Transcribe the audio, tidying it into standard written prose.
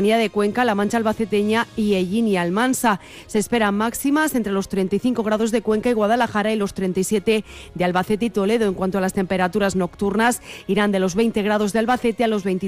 Comunidad de Cuenca, La Mancha albaceteña y Hellín y Almansa. Se esperan máximas entre los 35 grados de Cuenca y Guadalajara y los 37 de Albacete y Toledo. En cuanto a las temperaturas nocturnas, irán de los 20 grados de Albacete a los 23